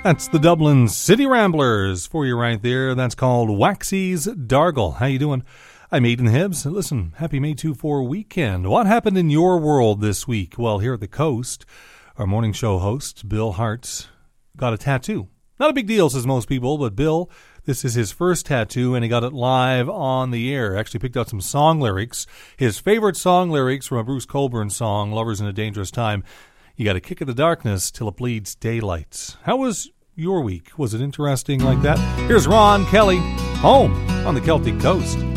That's the Dublin City Ramblers for you right there. That's called Waxy's Dargle. How you doing? I'm Aidan Hibbs. Listen, happy May 2-4 weekend. What happened in your world this week? Well, here at the coast, our morning show host, Bill Hart, got a tattoo. Not a big deal, says most people, but Bill, this is his first tattoo, and he got it live on the air. Actually picked out some song lyrics, his favorite song lyrics from a Bruce Cockburn song, Lovers in a Dangerous Time. You got a kick of the darkness till it bleeds daylight. How was your week? Was it interesting like that? Here's Ron Kelly, Home on the Celtic Coast.